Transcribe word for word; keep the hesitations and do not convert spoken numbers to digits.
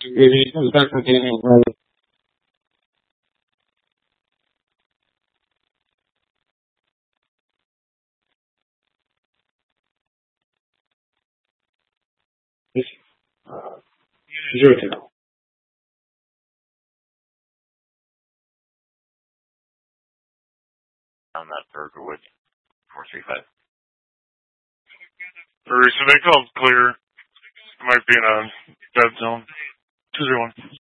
Życie. On that burger with four three five. Or so they call it clear. It might be in a dead zone. Two zero one.